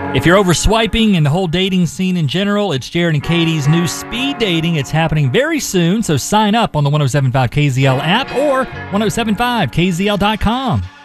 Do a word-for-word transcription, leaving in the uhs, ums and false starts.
If you're over swiping and the whole dating scene in general, it's Jared and Katie's new speed dating. It's happening very soon, so sign up on the ten seventy-five K Z L app or ten seventy-five K Z L dot com.